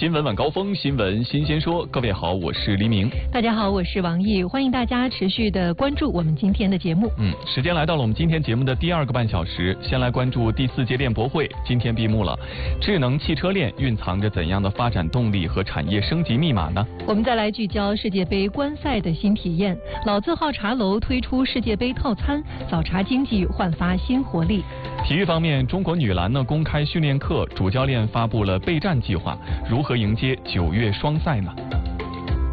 新闻晚高峰，新闻新鲜说。各位好，我是黎明。 大家好，我是王毅，欢迎大家持续的关注我们今天的节目。 时间来到了我们今天节目的第2个半小时，先来关注第4届电博会，今天闭幕了。智能汽车链蕴藏着怎样的发展动力和产业升级密码呢？ 我们再来聚焦世界杯观赛的新体验，老字号茶楼推出世界杯套餐，早茶经济焕发新活力。 体育方面，中国女篮公开训练课，主教练发布了备战计划，如何迎接9月双赛呢？